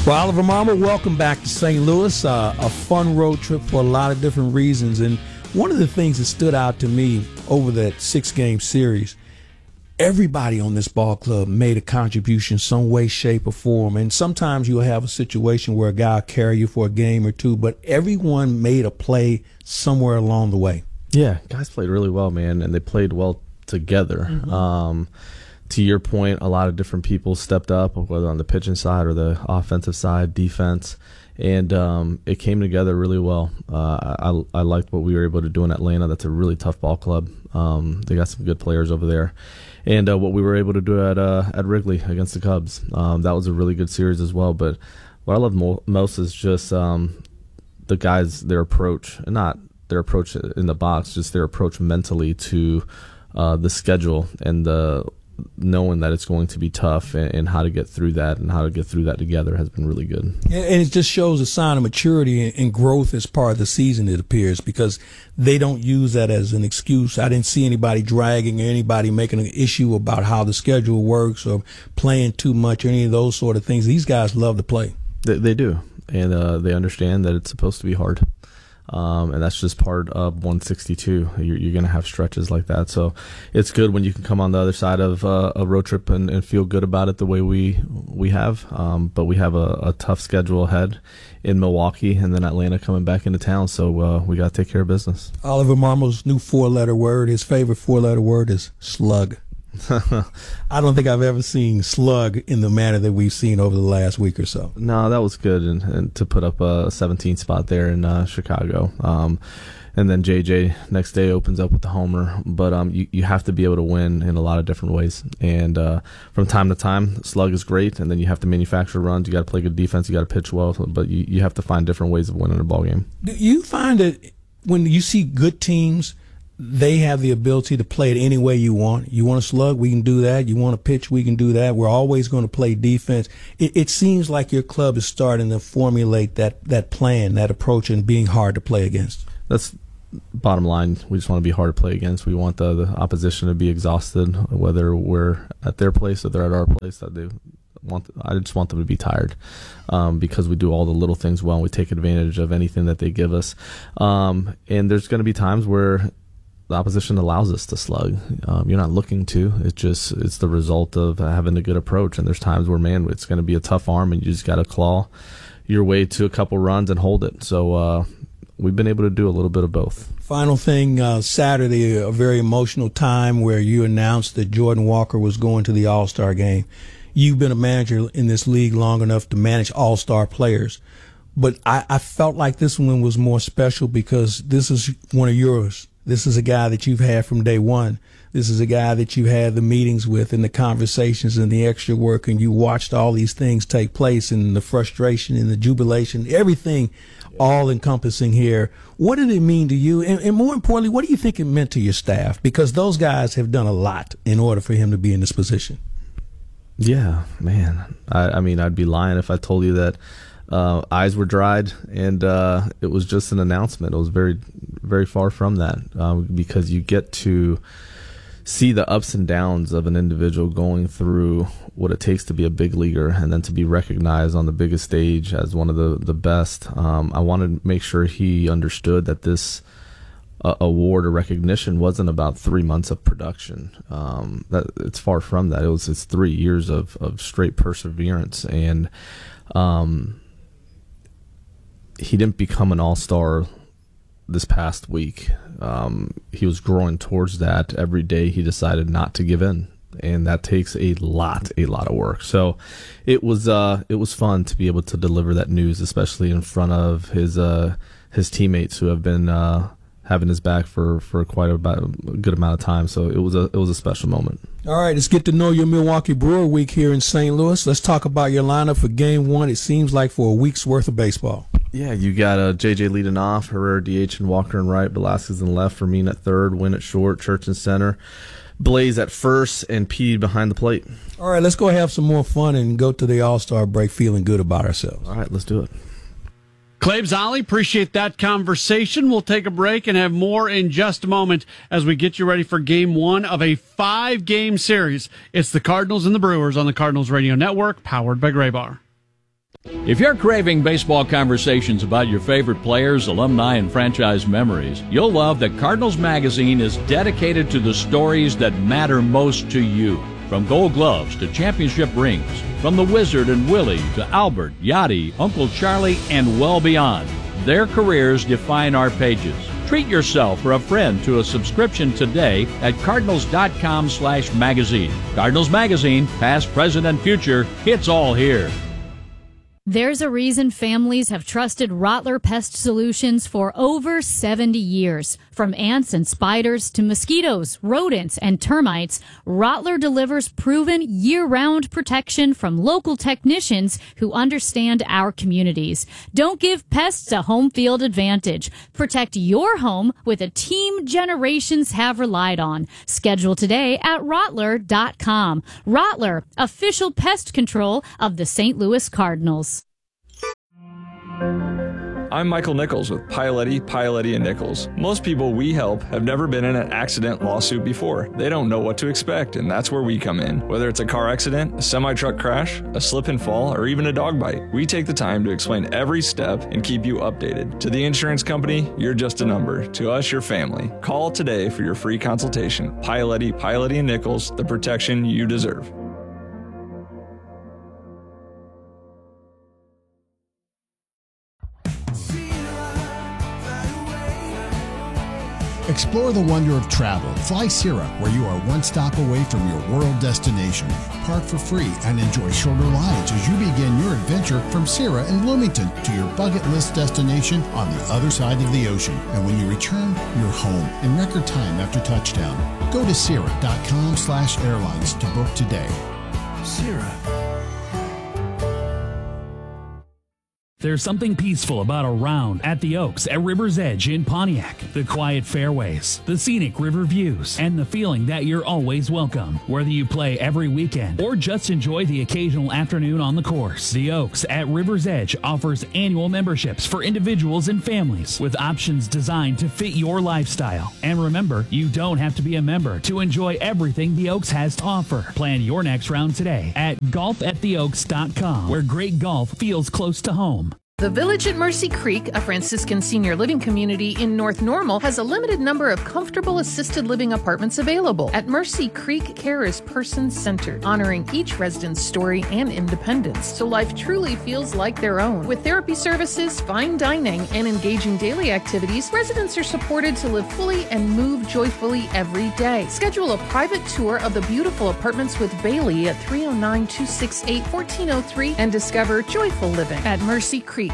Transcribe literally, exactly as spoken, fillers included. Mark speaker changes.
Speaker 1: Well, Oliver Marmol, welcome back to Saint Louis. Uh, a fun road trip for a lot of different reasons. And one of the things that stood out to me over that six-game series, everybody on this ball club made a contribution some way, shape, or form. And sometimes you'll have a situation where a guy will carry you for a game or two, but everyone made a play somewhere along the way.
Speaker 2: Yeah, guys played really well, man, and they played well together. Mm-hmm. Um, to your point, a lot of different people stepped up, whether on the pitching side or the offensive side, defense, and um, it came together really well. Uh, I, I liked what we were able to do in Atlanta. That's a really tough ball club. Um, they got some good players over there. And uh, what we were able to do at uh, at Wrigley against the Cubs, um, that was a really good series as well. But what I love mo- most is just um, the guys, their approach, and not their approach in the box, just their approach mentally to uh, the schedule and the knowing that it's going to be tough and, and how to get through that and how to get through that together has been really good.
Speaker 1: And it just shows a sign of maturity and growth as part of the season, it appears, because they don't use that as an excuse. I didn't see anybody dragging or anybody making an issue about how the schedule works or playing too much or any of those sort of things. These guys love to play.
Speaker 2: They, they do, and uh, they understand that it's supposed to be hard. Um, and that's just part of one sixty-two. You're, you're going to have stretches like that. So it's good when you can come on the other side of uh, a road trip and, and feel good about it the way we we have. Um, but we have a, a tough schedule ahead in Milwaukee and then Atlanta coming back into town. So uh, we got to take care of business.
Speaker 1: Oliver Marmol's new four-letter word, his favorite four-letter word is slug. I don't think I've ever seen slug in the manner that we've seen over the last week or so.
Speaker 2: No, that was good, and, and to put up a seventeenth spot there in uh, Chicago. Um, and then J J next day opens up with the homer. But um, you, you have to be able to win in a lot of different ways. And uh, from time to time, slug is great, and then you have to manufacture runs. You got to play good defense. You got to pitch well, but you, you have to find different ways of winning a ball game.
Speaker 1: Do you find that when you see good teams, they have the ability to play it any way you want? You want to slug, we can do that. You want to pitch, we can do that. We're always going to play defense. It, it seems like your club is starting to formulate that, that plan, that approach, and being hard to play against.
Speaker 2: That's bottom line. We just want to be hard to play against. We want the, the opposition to be exhausted, whether we're at their place or they're at our place. That they want. I just want them to be tired, um, because we do all the little things well, and we take advantage of anything that they give us. Um, and there's going to be times where the opposition allows us to slug. Um, you're not looking to. It's just it's the result of having a good approach. And there's times where, man, it's going to be a tough arm, and you just got to claw your way to a couple runs and hold it. So uh, we've been able to do a little bit of both.
Speaker 1: Final thing, uh, Saturday, a very emotional time where you announced that Jordan Walker was going to the All-Star game. You've been a manager in this league long enough to manage All-Star players. But I, I felt like this one was more special because this is one of yours. This is a guy that you've had from day one. This is a guy that you had the meetings with and the conversations and the extra work, and you watched all these things take place and the frustration and the jubilation, everything all encompassing here. What did it mean to you? And, and more importantly, what do you think it meant to your staff? Because those guys have done a lot in order for him to be in this position.
Speaker 2: Yeah, man. I, I mean, I'd be lying if I told you that Uh, eyes were dried, and uh, it was just an announcement. It was very, very far from that, um, because you get to see the ups and downs of an individual going through what it takes to be a big leaguer, and then to be recognized on the biggest stage as one of the, the best. Um, I wanted to make sure he understood that this uh, award or recognition wasn't about three months of production. Um, that it's far from that. It was it's three years of, of straight perseverance, and um, he didn't become an all-star this past week. Um, he was growing towards that every day. He decided not to give in, and that takes a lot, a lot of work. So it was uh, it was fun to be able to deliver that news, especially in front of his uh, his teammates who have been uh, having his back for, for quite a, about a good amount of time. So it was a it was a special moment.
Speaker 1: All right, let's get to know your Milwaukee Brewer week here in Saint Louis. Let's talk about your lineup for game one. It seems like for a week's worth of baseball.
Speaker 2: Yeah, you got uh, J J leading off, Herrera D H and Walker in right, Velasquez in left, Fermin at third, Wynn at short, Church in center, Blaze at first, and Pete behind the plate.
Speaker 1: All right, let's go have some more fun and go to the All-Star break feeling good about ourselves.
Speaker 2: All right, let's do it.
Speaker 3: Claibs Ollie, appreciate that conversation. We'll take a break and have more in just a moment as we get you ready for game one of a five-game series. It's the Cardinals and the Brewers on the Cardinals Radio Network, powered by Graybar.
Speaker 4: If you're craving baseball conversations about your favorite players, alumni, and franchise memories, you'll love that Cardinals Magazine is dedicated to the stories that matter most to you. From Gold Gloves to championship rings, from the Wizard and Willie to Albert, Yachty, Uncle Charlie, and well beyond, their careers define our pages. Treat yourself or a friend to a subscription today at cardinals.com slash magazine. Cardinals Magazine, past, present, and future, it's all here.
Speaker 5: There's a reason families have trusted Rottler Pest Solutions for over seventy years. From ants and spiders to mosquitoes, rodents, and termites, Rottler delivers proven year-round protection from local technicians who understand our communities. Don't give pests a home field advantage. Protect your home with a team generations have relied on. Schedule today at Rottler dot com. Rottler, official pest control of the Saint Louis Cardinals.
Speaker 6: I'm Michael Nichols with Pialetti, Pialetti and Nichols. Most people we help have never been in an accident lawsuit before. They don't know what to expect, and that's where we come in. Whether it's a car accident, a semi-truck crash, a slip and fall, or even a dog bite, we take the time to explain every step and keep you updated. To the insurance company, you're just a number. To us, your family. Call today for your free consultation. Pialetti, Pialetti and Nichols, the protection you deserve.
Speaker 7: Explore the wonder of travel. Fly Sierra, where you are one stop away from your world destination. Park for free and enjoy shorter rides as you begin your adventure from Sierra in Bloomington to your bucket list destination on the other side of the ocean. And when you return, you're home in record time after touchdown. Go to Sierra.com slash airlines to book today.
Speaker 8: Sierra. There's something peaceful about a round at the Oaks at River's Edge in Pontiac. The quiet fairways, the scenic river views, and the feeling that you're always welcome. Whether you play every weekend or just enjoy the occasional afternoon on the course, the Oaks at River's Edge offers annual memberships for individuals and families with options designed to fit your lifestyle. And remember, you don't have to be a member to enjoy everything the Oaks has to offer. Plan your next round today at golf at the oaks dot com, where great golf feels close to home.
Speaker 9: The Village at Mercy Creek, a Franciscan senior living community in North Normal, has a limited number of comfortable assisted living apartments available. At Mercy Creek, care is person-centered, honoring each resident's story and independence, so life truly feels like their own. With therapy services, fine dining, and engaging daily activities, residents are supported to live fully and move joyfully every day. Schedule a private tour of the beautiful apartments with Bailey at three oh nine, two six eight, one four oh three and discover joyful living at Mercy Creek.